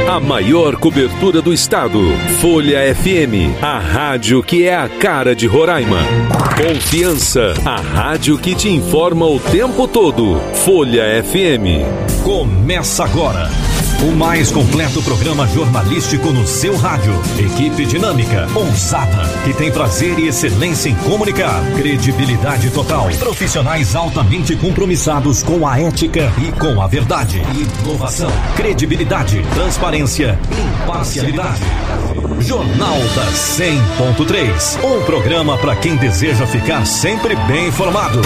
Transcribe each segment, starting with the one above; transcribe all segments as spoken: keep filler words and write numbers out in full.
A maior cobertura do estado. Folha F M, a rádio que é a cara de Roraima. Confiança, a rádio que te informa o tempo todo. Folha F M. Começa agora o mais completo programa jornalístico no seu rádio. Equipe dinâmica, ousada, que tem prazer e excelência em comunicar. Credibilidade total. Profissionais altamente compromissados com a ética e com a verdade. Inovação, credibilidade, transparência, imparcialidade. Jornal da cem ponto três. Um programa para quem deseja ficar sempre bem informado.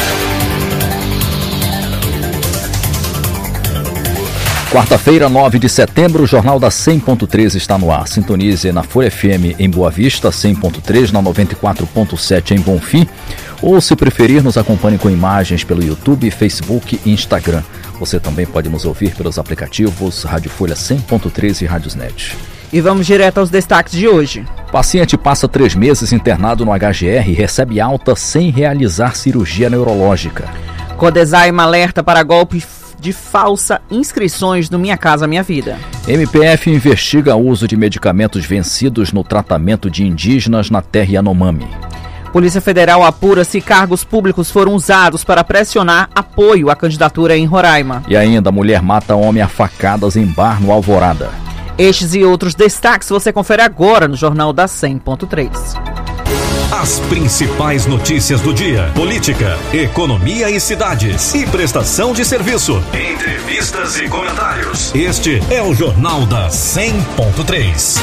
Quarta-feira, nove de setembro, o Jornal da cem ponto três está no ar. Sintonize na Folha F M em Boa Vista, cem ponto três, na noventa e quatro ponto sete em Bonfim. Ou, se preferir, nos acompanhe com imagens pelo YouTube, Facebook e Instagram. Você também pode nos ouvir pelos aplicativos Rádio Folha cem ponto três e Rádiosnet. E vamos direto aos destaques de hoje. Paciente passa três meses internado no H G R e recebe alta sem realizar cirurgia neurológica. Codesaima alerta para golpe de falsa inscrições no Minha Casa Minha Vida. M P F investiga o uso de medicamentos vencidos no tratamento de indígenas na terra Yanomami. Polícia Federal apura se cargos públicos foram usados para pressionar apoio à candidatura em Roraima. E ainda, mulher mata homem a facadas em bar no Alvorada. Estes e outros destaques você confere agora no Jornal da cem ponto três. As principais notícias do dia: política, economia e cidades, e prestação de serviço, entrevistas e comentários. Este é o Jornal da cem ponto três.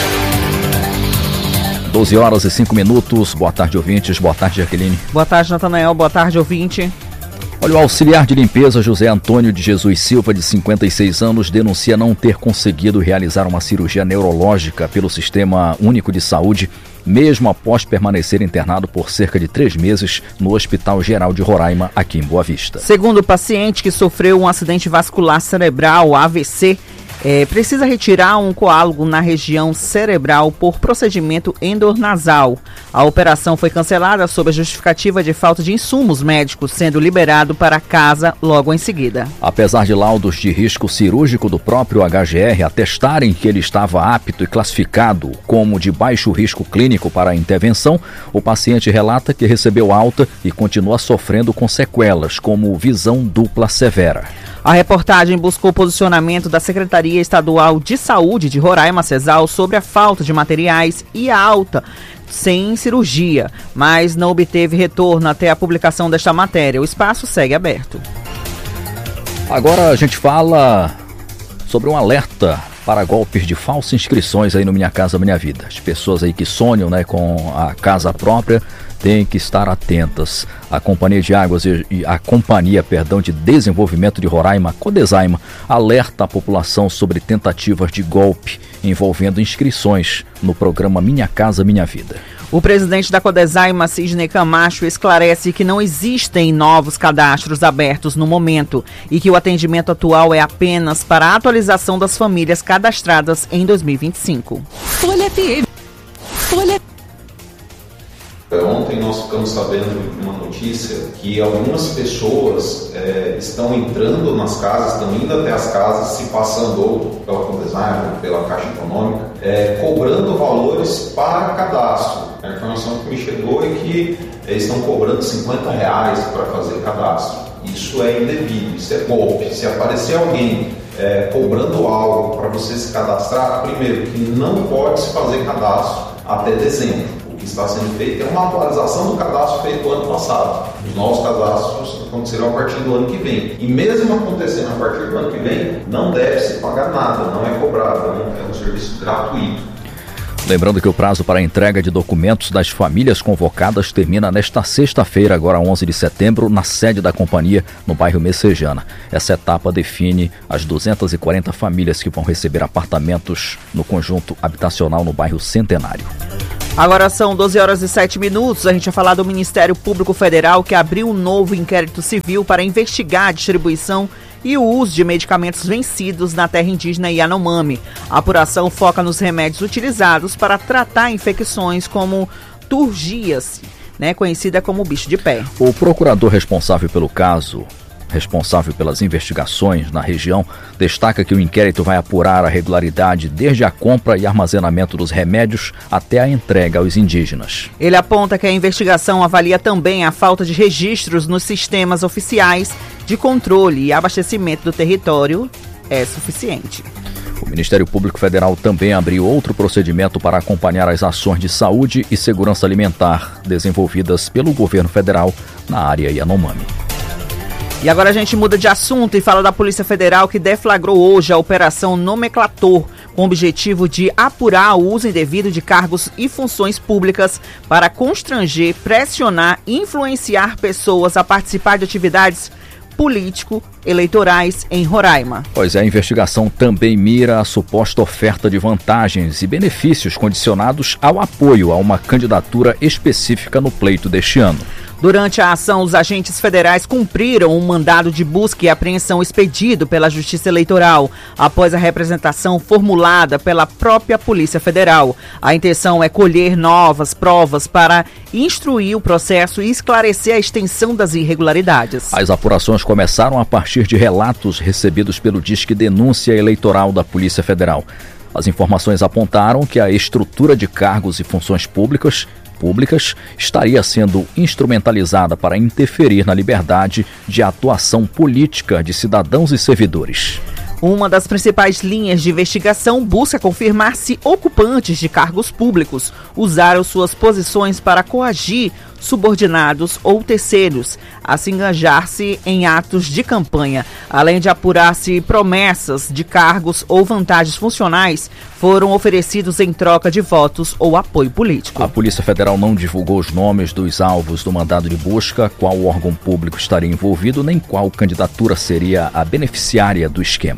doze horas e cinco minutos. Boa tarde, ouvintes. Boa tarde, Jaqueline. Boa tarde, Natanael. Boa tarde, ouvinte. Olha, o auxiliar de limpeza José Antônio de Jesus Silva, de cinquenta e seis anos, denuncia não ter conseguido realizar uma cirurgia neurológica pelo Sistema Único de Saúde, mesmo após permanecer internado por cerca de três meses no Hospital Geral de Roraima, aqui em Boa Vista. Segundo o paciente, que sofreu um acidente vascular cerebral, A V C, É, precisa retirar um coágulo na região cerebral por procedimento endonasal. A operação foi cancelada sob a justificativa de falta de insumos médicos, sendo liberado para casa logo em seguida. Apesar de laudos de risco cirúrgico do próprio H G R atestarem que ele estava apto e classificado como de baixo risco clínico para a intervenção, o paciente relata que recebeu alta e continua sofrendo com sequelas, como visão dupla severa. A reportagem buscou posicionamento da Secretaria Estadual de Saúde de Roraima, Cesal, sobre a falta de materiais e a alta sem cirurgia, mas não obteve retorno até a publicação desta matéria. O espaço segue aberto. Agora a gente fala sobre um alerta para golpes de falsas inscrições aí no Minha Casa Minha Vida. As pessoas aí que sonham, né, com a casa própria têm que estar atentas. A Companhia de Águas e a Companhia, perdão, de Desenvolvimento de Roraima, Codesaima, alerta a população sobre tentativas de golpe envolvendo inscrições no programa Minha Casa Minha Vida. O presidente da Codesaima, Sidney Camacho, esclarece que não existem novos cadastros abertos no momento e que o atendimento atual é apenas para a atualização das famílias cadastradas em dois mil e vinte e cinco. Folha F M. Folha Ontem nós ficamos sabendo de uma notícia que algumas pessoas é, estão entrando nas casas, estão indo até as casas, se passando ou pela Codesaima ou pela Caixa Econômica, é, cobrando valores para cadastro. A informação que me chegou é que é, estão cobrando cinquenta reais para fazer cadastro. Isso é indevido, isso é golpe. Se aparecer alguém é, cobrando algo para você se cadastrar, primeiro, que não pode se fazer cadastro até dezembro. O que está sendo feito é uma atualização do cadastro feito no ano passado. Os novos cadastros acontecerão a partir do ano que vem. E mesmo acontecendo a partir do ano que vem, não deve se pagar nada, não é cobrado, é um serviço gratuito. Lembrando que o prazo para a entrega de documentos das famílias convocadas termina nesta sexta-feira, agora onze de setembro, na sede da companhia, no bairro Messejana. Essa etapa define as duzentas e quarenta famílias que vão receber apartamentos no conjunto habitacional no bairro Centenário. Agora são doze horas e sete minutos. A gente vai falar do Ministério Público Federal, que abriu um novo inquérito civil para investigar a distribuição e o uso de medicamentos vencidos na terra indígena Yanomami. A apuração foca nos remédios utilizados para tratar infecções como turgíase, né, conhecida como bicho de pé. O procurador responsável pelo caso, responsável pelas investigações na região, destaca que o inquérito vai apurar a regularidade desde a compra e armazenamento dos remédios até a entrega aos indígenas. Ele aponta que a investigação avalia também a falta de registros nos sistemas oficiais de controle e abastecimento do território é suficiente. O Ministério Público Federal também abriu outro procedimento para acompanhar as ações de saúde e segurança alimentar desenvolvidas pelo governo federal na área Yanomami. E agora a gente muda de assunto e fala da Polícia Federal, que deflagrou hoje a Operação Nomenclator, com o objetivo de apurar o uso indevido de cargos e funções públicas para constranger, pressionar e influenciar pessoas a participar de atividades político-eleitorais em Roraima. Pois é, a investigação também mira a suposta oferta de vantagens e benefícios condicionados ao apoio a uma candidatura específica no pleito deste ano. Durante a ação, os agentes federais cumpriram um mandado de busca e apreensão expedido pela Justiça Eleitoral, após a representação formulada pela própria Polícia Federal. A intenção é colher novas provas para instruir o processo e esclarecer a extensão das irregularidades. As apurações começaram a partir de relatos recebidos pelo Disque Denúncia Eleitoral da Polícia Federal. As informações apontaram que a estrutura de cargos e funções públicas públicas estaria sendo instrumentalizada para interferir na liberdade de atuação política de cidadãos e servidores. Uma das principais linhas de investigação busca confirmar se ocupantes de cargos públicos usaram suas posições para coagir subordinados ou terceiros a se engajar-se em atos de campanha, além de apurar se promessas de cargos ou vantagens funcionais foram oferecidos em troca de votos ou apoio político. A Polícia Federal não divulgou os nomes dos alvos do mandado de busca, qual órgão público estaria envolvido, nem qual candidatura seria a beneficiária do esquema.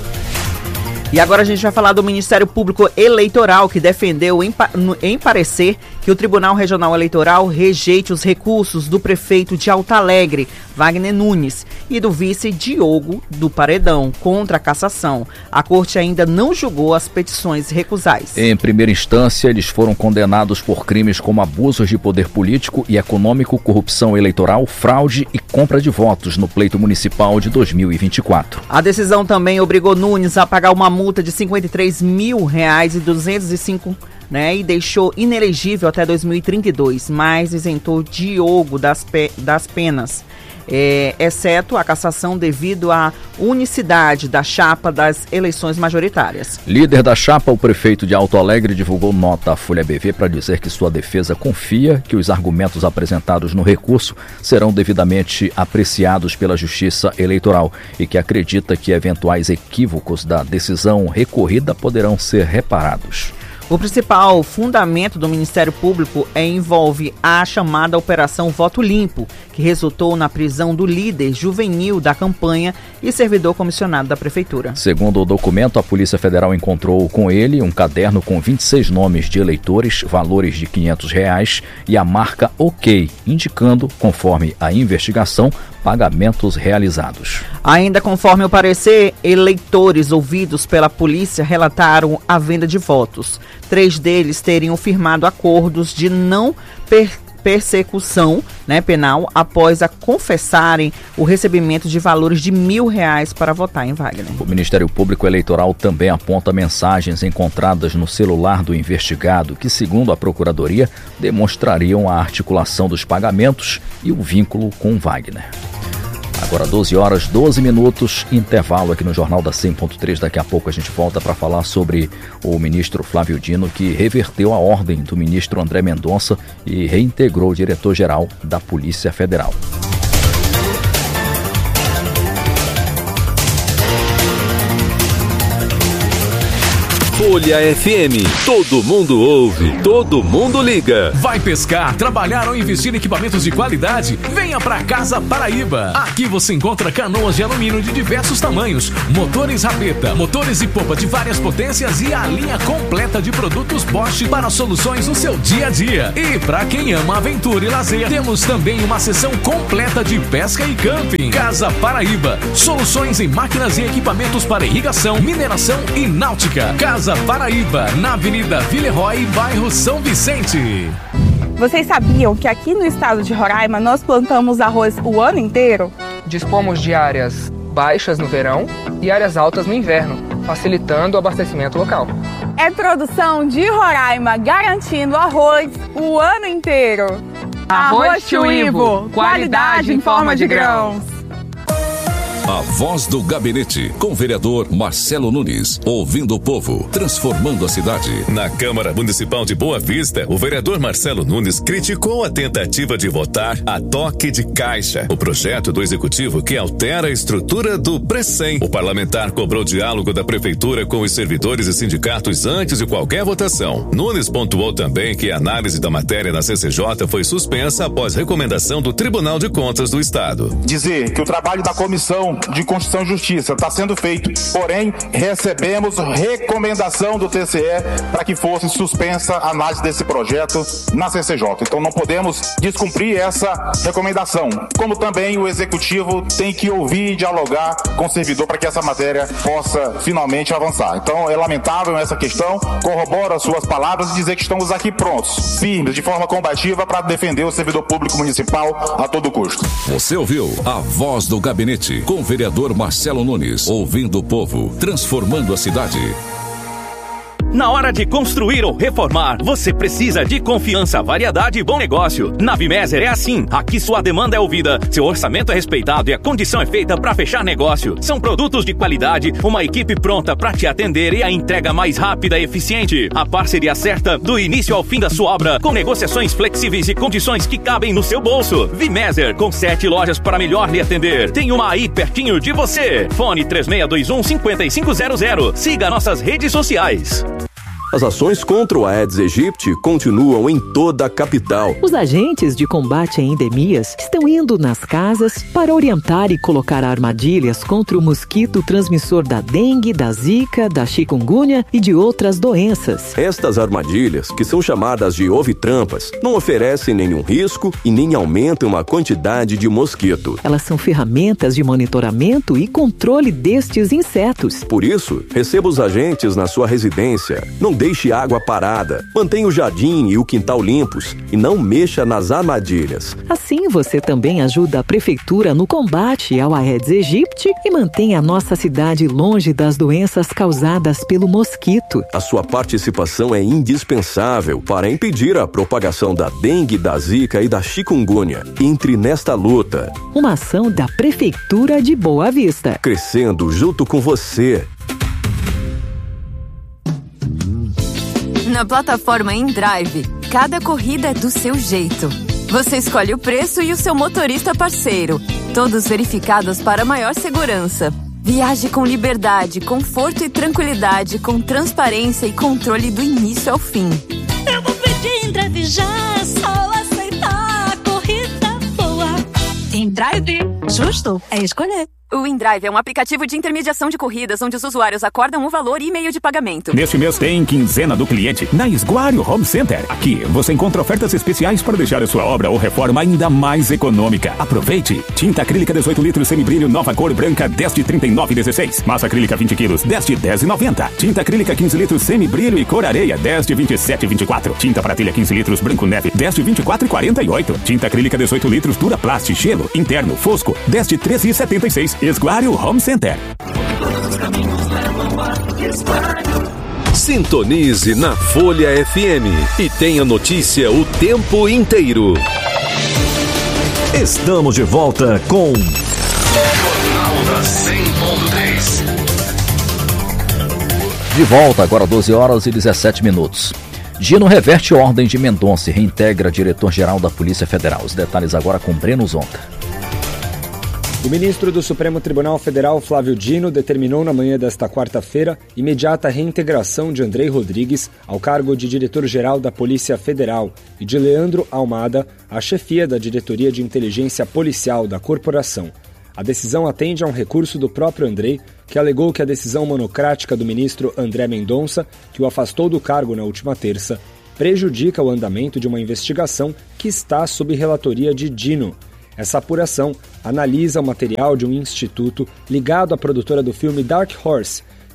E agora a gente vai falar do Ministério Público Eleitoral, que defendeu em, em parecer que o Tribunal Regional Eleitoral rejeite os recursos do prefeito de Alto Alegre, Wagner Nunes, e do vice Diogo do Paredão, contra a cassação. A corte ainda não julgou as petições recusais. Em primeira instância, eles foram condenados por crimes como abusos de poder político e econômico, corrupção eleitoral, fraude e compra de votos no pleito municipal de dois mil e vinte e quatro. A decisão também obrigou Nunes a pagar uma multa de cinquenta e três mil reais e duzentos e cinco, né, e deixou inelegível até dois mil e trinta e dois, mas isentou Diogo das, pe- das penas, é, exceto a cassação devido à unicidade da chapa das eleições majoritárias. Líder da chapa, o prefeito de Alto Alegre divulgou nota à Folha B V para dizer que sua defesa confia que os argumentos apresentados no recurso serão devidamente apreciados pela Justiça Eleitoral e que acredita que eventuais equívocos da decisão recorrida poderão ser reparados. O principal fundamento do Ministério Público é, envolve a chamada Operação Voto Limpo, que resultou na prisão do líder juvenil da campanha e servidor comissionado da Prefeitura. Segundo o documento, a Polícia Federal encontrou com ele um caderno com vinte e seis nomes de eleitores, valores de quinhentos reais e a marca OK, indicando, conforme a investigação, pagamentos realizados. Ainda conforme o parecer, eleitores ouvidos pela polícia relataram a venda de votos. Três deles teriam firmado acordos de não per persecução, né, penal após a confessarem o recebimento de valores de mil reais para votar em Wagner. O Ministério Público Eleitoral também aponta mensagens encontradas no celular do investigado que, segundo a Procuradoria, demonstrariam a articulação dos pagamentos e o vínculo com Wagner. Agora doze horas, doze minutos, intervalo aqui no Jornal da cem ponto três. Daqui a pouco a gente volta para falar sobre o ministro Flávio Dino, que reverteu a ordem do ministro André Mendonça e reintegrou o diretor-geral da Polícia Federal. Folha F M. Todo mundo ouve, todo mundo liga. Vai pescar, trabalhar ou investir em equipamentos de qualidade? Venha pra Casa Paraíba. Aqui você encontra canoas de alumínio de diversos tamanhos, motores rabeta, motores e popa de várias potências e a linha completa de produtos Bosch para soluções no seu dia a dia. E pra quem ama aventura e lazer, temos também uma seção completa de pesca e camping. Casa Paraíba. Soluções em máquinas e equipamentos para irrigação, mineração e náutica. Casa Paraíba, na Avenida Villeroy, bairro São Vicente. Vocês sabiam que aqui no estado de Roraima nós plantamos arroz o ano inteiro? Dispomos de áreas baixas no verão e áreas altas no inverno, facilitando o abastecimento local. É produção de Roraima, garantindo arroz o ano inteiro. Arroz Tio Ivo, qualidade em forma de grãos. A Voz do Gabinete, com o vereador Marcelo Nunes, ouvindo o povo, transformando a cidade. Na Câmara Municipal de Boa Vista, o vereador Marcelo Nunes criticou a tentativa de votar a toque de caixa, o projeto do Executivo que altera a estrutura do Precem. O parlamentar cobrou diálogo da Prefeitura com os servidores e sindicatos antes de qualquer votação. Nunes pontuou também que a análise da matéria na C C J foi suspensa após recomendação do Tribunal de Contas do Estado. Dizer que o trabalho da Comissão de Constituição e Justiça está sendo feito, porém recebemos recomendação do T C E para que fosse suspensa a análise desse projeto na C C J. Então não podemos descumprir essa recomendação, como também o Executivo tem que ouvir e dialogar com o servidor para que essa matéria possa finalmente avançar. Então é lamentável essa questão, corroboro as suas palavras e dizer que estamos aqui prontos, firmes, de forma combativa para defender o servidor público municipal a todo custo. Você ouviu a Voz do Gabinete, com o vereador Marcelo Nunes, ouvindo o povo, transformando a cidade. Na hora de construir ou reformar, você precisa de confiança, variedade e bom negócio. Na Vimeser é assim. Aqui sua demanda é ouvida, seu orçamento é respeitado e a condição é feita para fechar negócio. São produtos de qualidade, uma equipe pronta para te atender e a entrega mais rápida e eficiente. A parceria certa do início ao fim da sua obra, com negociações flexíveis e condições que cabem no seu bolso. Vimeser, com sete lojas para melhor lhe atender. Tem uma aí pertinho de você. Fone três seis dois um, cinco cinco zero zero. Siga nossas redes sociais. As ações contra o Aedes aegypti continuam em toda a capital. Os agentes de combate a endemias estão indo nas casas para orientar e colocar armadilhas contra o mosquito transmissor da dengue, da zika, da chikungunya e de outras doenças. Estas armadilhas, que são chamadas de ovitrampas, não oferecem nenhum risco e nem aumentam a quantidade de mosquito. Elas são ferramentas de monitoramento e controle destes insetos. Por isso, receba os agentes na sua residência. Não deixe água parada, mantenha o jardim e o quintal limpos e não mexa nas armadilhas. Assim você também ajuda a prefeitura no combate ao Aedes aegypti e mantém a nossa cidade longe das doenças causadas pelo mosquito. A sua participação é indispensável para impedir a propagação da dengue, da zika e da chikungunya. Entre nesta luta. Uma ação da Prefeitura de Boa Vista. Crescendo junto com você. Na plataforma InDrive, cada corrida é do seu jeito. Você escolhe o preço e o seu motorista parceiro, todos verificados para maior segurança. Viaje com liberdade, conforto e tranquilidade, com transparência e controle do início ao fim. Eu vou pedir InDrive já, é só aceitar a corrida boa. InDrive, justo é escolher. O InDrive é um aplicativo de intermediação de corridas onde os usuários acordam um valor e meio de pagamento. Neste mês tem quinzena do cliente na Esguário Home Center. Aqui você encontra ofertas especiais para deixar a sua obra ou reforma ainda mais econômica. Aproveite! Tinta acrílica dezoito litros semibrilho nova cor branca dez de trinta e nove e dezesseis. Massa acrílica vinte quilos dez de dez e noventa. Tinta acrílica quinze litros semibrilho e cor areia dez de vinte e sete e vinte e quatro. Tinta pratilha quinze litros branco neve dez de vinte e quatro e quarenta e oito. Tinta acrílica dezoito litros Duraplast gelo interno fosco dez de treze e setenta e seis. Esguário Home Center. Sintonize na Folha F M e tenha notícia o tempo inteiro. Estamos de volta com Jornal da cem ponto três. De volta, agora doze horas e dezessete minutos. Dino reverte ordem de Mendonça e reintegra diretor-geral da Polícia Federal. Os detalhes agora com Breno Zonta. O ministro do Supremo Tribunal Federal, Flávio Dino, determinou na manhã desta quarta-feira imediata reintegração de Andrei Rodrigues ao cargo de diretor-geral da Polícia Federal e de Leandro Almada à chefia da Diretoria de Inteligência Policial da corporação. A decisão atende a um recurso do próprio Andrei, que alegou que a decisão monocrática do ministro André Mendonça, que o afastou do cargo na última terça, prejudica o andamento de uma investigação que está sob relatoria de Dino. Essa apuração analisa o material de um instituto ligado à produtora do filme Dark Horse,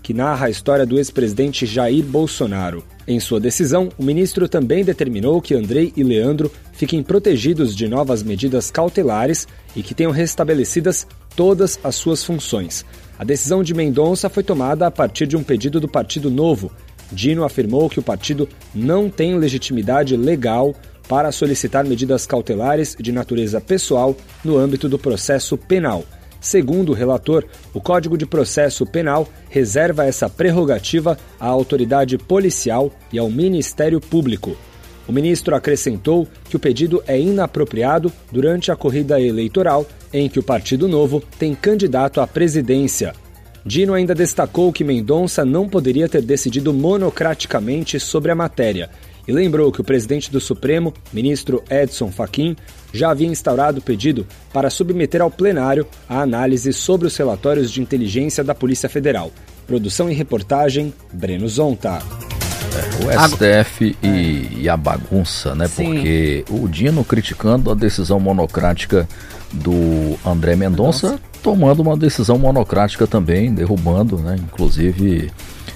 que narra a história do ex-presidente Jair Bolsonaro. Em sua decisão, o ministro também determinou que Andrei e Leandro fiquem protegidos de novas medidas cautelares e que tenham restabelecidas todas as suas funções. A decisão de Mendonça foi tomada a partir de um pedido do Partido Novo. Dino afirmou que o partido não tem legitimidade legal para solicitar medidas cautelares de natureza pessoal no âmbito do processo penal. Segundo o relator, o Código de Processo Penal reserva essa prerrogativa à autoridade policial e ao Ministério Público. O ministro acrescentou que o pedido é inapropriado durante a corrida eleitoral em que o Partido Novo tem candidato à presidência. Dino ainda destacou que Mendonça não poderia ter decidido monocraticamente sobre a matéria e lembrou que o presidente do Supremo, ministro Edson Fachin, já havia instaurado o pedido para submeter ao plenário a análise sobre os relatórios de inteligência da Polícia Federal. Produção e reportagem, Breno Zonta. É, o S T F e, e a bagunça, né? Sim. Porque o Dino criticando a decisão monocrática do André Mendonça, Nossa. tomando uma decisão monocrática também, derrubando, né? Inclusive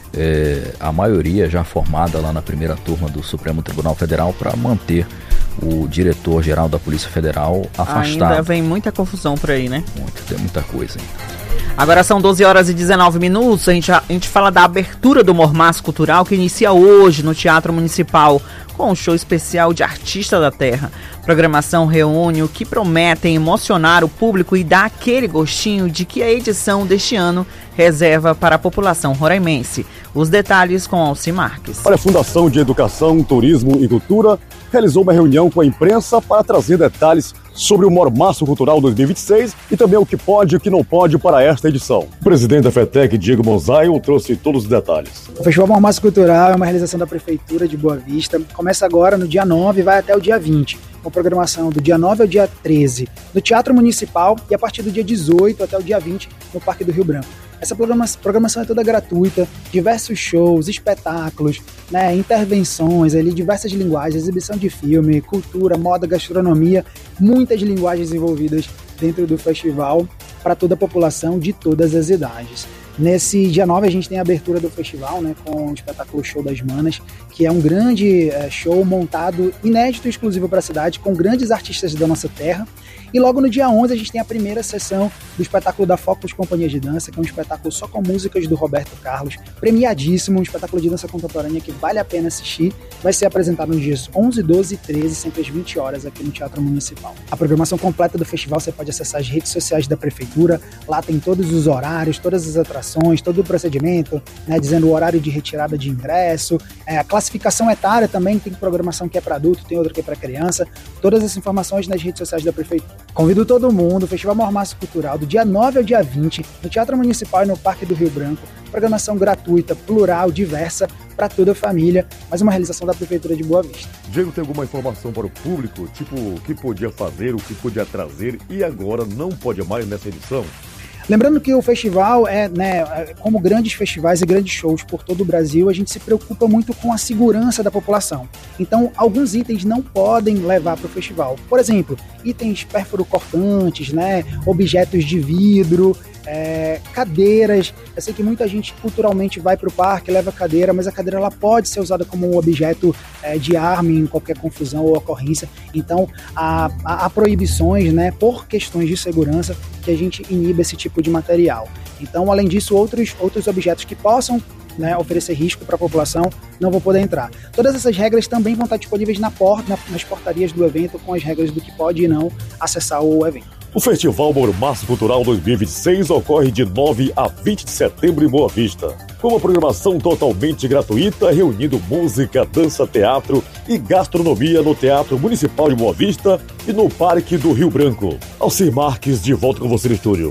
é, a maioria já formada lá na primeira turma do Supremo Tribunal Federal para manter o diretor-geral da Polícia Federal afastado. Ainda vem muita confusão por aí, né? Muito, tem muita coisa ainda. Agora são doze horas e dezenove minutos, a gente, a gente fala da abertura do Mormaço Cultural, que inicia hoje no Teatro Municipal, com um show especial de Artista da Terra. A programação reúne o que prometem emocionar o público e dar aquele gostinho de que a edição deste ano reserva para a população roraimense. Os detalhes com Alci Marques. Olha, a Fundação de Educação, Turismo e Cultura realizou uma reunião com a imprensa para trazer detalhes sobre o Mormaço Cultural dois mil e vinte e seis e também o que pode e o que não pode para esta edição. O presidente da FETEC, Diego Monzaio, trouxe todos os detalhes. O Festival Mormaço Cultural é uma realização da Prefeitura de Boa Vista. Começa agora no dia nove e vai até o dia vinte, com programação do dia nove ao dia treze no Teatro Municipal e a partir do dia dezoito até o dia vinte no Parque do Rio Branco. Essa programação é toda gratuita, diversos shows, espetáculos, né, intervenções, ali, diversas linguagens, exibição de filme, cultura, moda, gastronomia, muitas linguagens envolvidas dentro do festival para toda a população de todas as idades. Nesse dia nove a gente tem a abertura do festival, né, com o espetáculo Show das Manas, que é um grande é, show montado, inédito e exclusivo para a cidade, com grandes artistas da nossa terra. E logo no dia onze a gente tem a primeira sessão do espetáculo da Focus Companhia de Dança, que é um espetáculo só com músicas do Roberto Carlos, premiadíssimo, um espetáculo de dança contemporânea que vale a pena assistir. Vai ser apresentado nos dias onze, doze e treze, sempre às vinte horas aqui no Teatro Municipal. A programação completa do festival você pode acessar as redes sociais da Prefeitura, lá tem todos os horários, todas as atrações, todo o procedimento, né, dizendo o horário de retirada de ingresso, é, a classificação etária também, tem programação que é para adulto, tem outra que é para criança, todas as informações nas redes sociais da Prefeitura. Convido todo mundo, o Festival Mormaço Cultural, do dia nove ao dia vinte, no Teatro Municipal e no Parque do Rio Branco. Programação gratuita, plural, diversa, para toda a família, mais uma realização da Prefeitura de Boa Vista. Diego, tem alguma informação para o público? Tipo, o que podia fazer, o que podia trazer e agora não pode mais nessa edição? Lembrando que o festival é, né, como grandes festivais e grandes shows por todo o Brasil, a gente se preocupa muito com a segurança da população. Então, alguns itens não podem levar para o festival. Por exemplo, itens perfuro-cortantes, né, objetos de vidro, é, cadeiras. Eu sei que muita gente culturalmente vai para o parque, leva cadeira, mas a cadeira ela pode ser usada como um objeto é, de arma em qualquer confusão ou ocorrência. Então, há, há, há proibições, né, por questões de segurança, que a gente iniba esse tipo de material. Então, além disso, outros, outros objetos que possam, né, oferecer risco para a população não vão poder entrar. Todas essas regras também vão estar disponíveis na porta, na, nas portarias do evento, com as regras do que pode e não acessar o evento. O Festival Mormaço Cultural dois mil e vinte e seis ocorre de nove a vinte de setembro em Boa Vista, com uma programação totalmente gratuita, reunindo música, dança, teatro e gastronomia no Teatro Municipal de Boa Vista e no Parque do Rio Branco. Alci Marques, de volta com você no estúdio.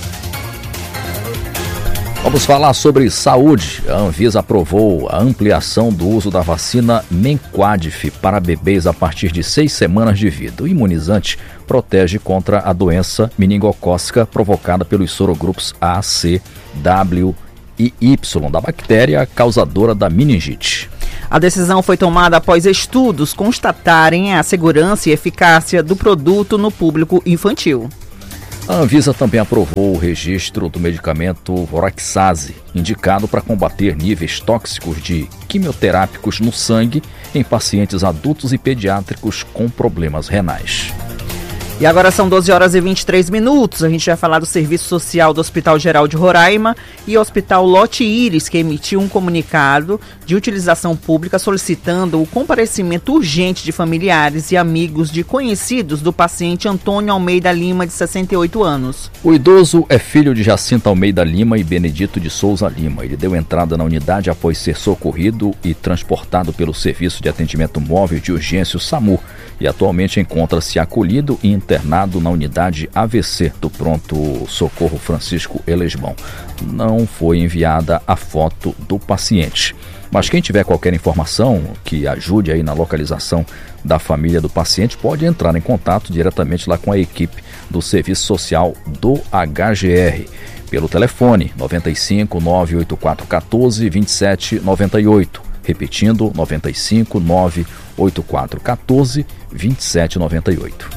Vamos falar sobre saúde. A Anvisa aprovou a ampliação do uso da vacina Menquadif para bebês a partir de seis semanas de vida. O imunizante protege contra a doença meningocócica provocada pelos sorogrupos A, C, W e Y da bactéria causadora da meningite. A decisão foi tomada após estudos constatarem a segurança e eficácia do produto no público infantil. A Anvisa também aprovou o registro do medicamento Voraxase, indicado para combater níveis tóxicos de quimioterápicos no sangue em pacientes adultos e pediátricos com problemas renais. E agora são doze horas e vinte e três minutos. A gente vai falar do Serviço Social do Hospital Geral de Roraima e Hospital Lote Íris, que emitiu um comunicado de utilização pública solicitando o comparecimento urgente de familiares e amigos de conhecidos do paciente Antônio Almeida Lima, de sessenta e oito anos. O idoso é filho de Jacinta Almeida Lima e Benedito de Souza Lima. Ele deu entrada na unidade após ser socorrido e transportado pelo Serviço de Atendimento Móvel de Urgência, o SAMU, e atualmente encontra-se acolhido e internado na unidade A V C do Pronto Socorro Francisco Elesbão. Não foi enviada a foto do paciente. Mas quem tiver qualquer informação que ajude aí na localização da família do paciente pode entrar em contato diretamente lá com a equipe do Serviço Social do H G R pelo telefone noventa e cinco, nove oito quatro um quatro, vinte e sete noventa e oito. Repetindo, noventa e cinco, nove oito quatro um quatro, vinte e sete noventa e oito.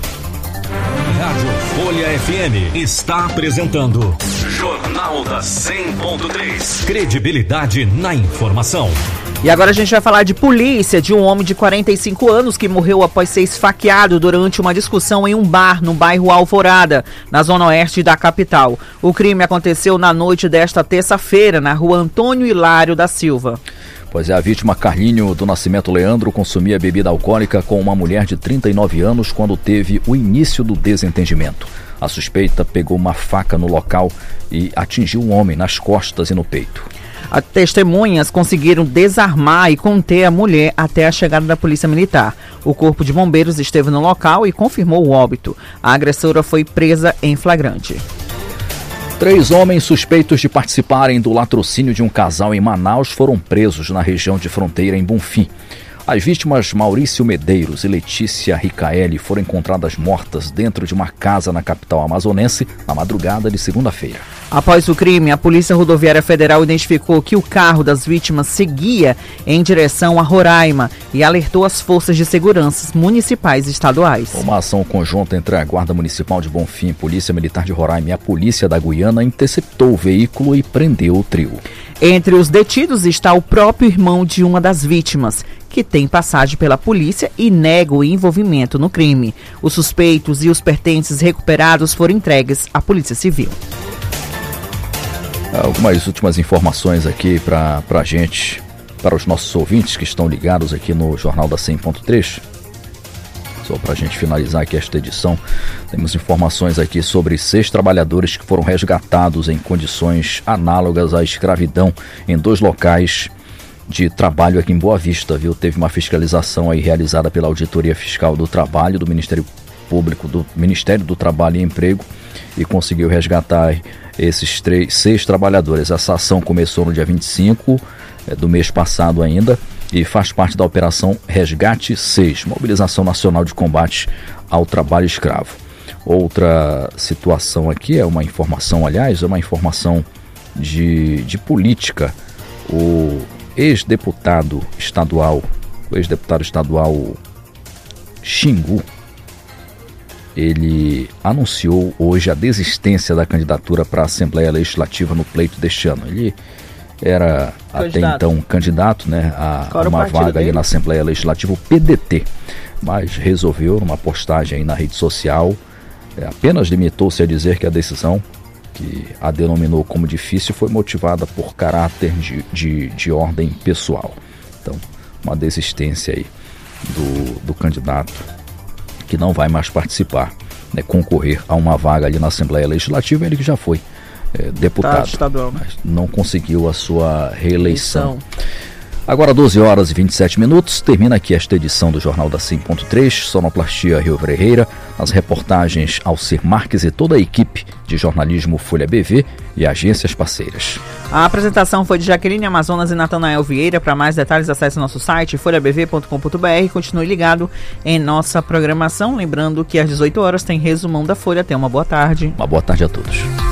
Rádio Folha F M está apresentando Jornal da cem ponto três. Credibilidade na informação. E agora a gente vai falar de polícia, de um homem de quarenta e cinco anos que morreu após ser esfaqueado durante uma discussão em um bar no bairro Alvorada, na zona oeste da capital. O crime aconteceu na noite desta terça-feira, na rua Antônio Hilário da Silva. Pois é, a vítima Carlinho do Nascimento Leandro consumia bebida alcoólica com uma mulher de trinta e nove anos quando teve o início do desentendimento. A suspeita pegou uma faca no local e atingiu o homem nas costas e no peito. As testemunhas conseguiram desarmar e conter a mulher até a chegada da polícia militar. O corpo de bombeiros esteve no local e confirmou o óbito. A agressora foi presa em flagrante. Três homens suspeitos de participarem do latrocínio de um casal em Manaus foram presos na região de fronteira em Bonfim. As vítimas Maurício Medeiros e Letícia Ricaeli foram encontradas mortas dentro de uma casa na capital amazonense na madrugada de segunda-feira. Após o crime, a Polícia Rodoviária Federal identificou que o carro das vítimas seguia em direção a Roraima e alertou as forças de segurança municipais e estaduais. Uma ação conjunta entre a Guarda Municipal de Bonfim, Polícia Militar de Roraima e a Polícia da Guiana interceptou o veículo e prendeu o trio. Entre os detidos está o próprio irmão de uma das vítimas, que tem passagem pela polícia e nega o envolvimento no crime. Os suspeitos e os pertences recuperados foram entregues à Polícia Civil. Algumas últimas informações aqui para a gente, para os nossos ouvintes que estão ligados aqui no Jornal da cem ponto três. Só para a gente finalizar aqui esta edição, temos informações aqui sobre seis trabalhadores que foram resgatados em condições análogas à escravidão em dois locais de trabalho aqui em Boa Vista, viu? Teve uma fiscalização aí realizada pela Auditoria Fiscal do Trabalho, do Ministério Público, do Ministério do Trabalho e Emprego, e conseguiu resgatar esses três, seis trabalhadores. Essa ação começou no dia vinte e cinco é, do mês passado ainda e faz parte da Operação Resgate seis, Mobilização Nacional de Combate ao Trabalho Escravo. Outra situação aqui é uma informação, aliás, é uma informação de, de política. O ex-deputado estadual, o ex-deputado estadual Xingu, ele anunciou hoje a desistência da candidatura para a Assembleia Legislativa no pleito deste ano. Ele era candidato. até então candidato, né, a Qual uma vaga aí na Assembleia Legislativa, o P D T, mas resolveu, numa postagem aí na rede social, é, apenas limitou-se a dizer que a decisão, que a denominou como difícil, foi motivada por caráter de, de, de ordem pessoal. Então, uma desistência aí do, do candidato que não vai mais participar, né, concorrer a uma vaga ali na Assembleia Legislativa, ele que já foi é, deputado, tá, mas não conseguiu a sua reeleição. Agora doze horas e vinte e sete minutos, termina aqui esta edição do Jornal da cem ponto três, sonoplastia Rio Ferreira, as reportagens Alcir Marques e toda a equipe de jornalismo Folha B V e agências parceiras. A apresentação foi de Jaqueline Amazonas e Natanael Vieira. Para mais detalhes, acesse nosso site folha b v ponto com ponto b r. Continue ligado em nossa programação. Lembrando que às dezoito horas tem resumão da Folha. Tenha uma boa tarde. Uma boa tarde a todos.